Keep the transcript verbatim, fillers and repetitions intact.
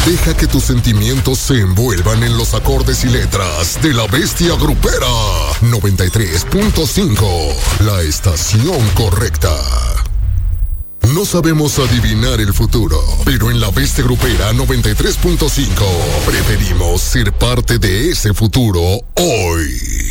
Deja que tus sentimientos se envuelvan en los acordes y letras de la bestia grupera. noventa y tres punto cinco, la estación correcta. No sabemos adivinar el futuro, pero en la bestia grupera noventa y tres punto cinco preferimos ser parte de ese futuro hoy.